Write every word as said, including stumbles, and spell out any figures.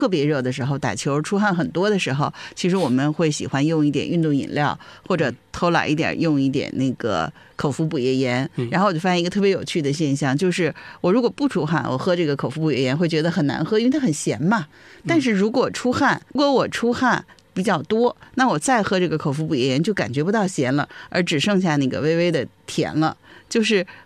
特别热的时候，打球出汗很多的时候，其实我们会喜欢用一点运动饮料，或者偷懒一点用一点那个口服补液盐。然后我就发现一个特别有趣的现象，就是我如果不出汗，我喝这个口服补液盐会觉得很难喝，因为它很咸嘛。但是如果出汗，如果我出汗比较多，那我再喝这个口服补液盐就感觉不到咸了，而只剩下那个微微的甜了。就是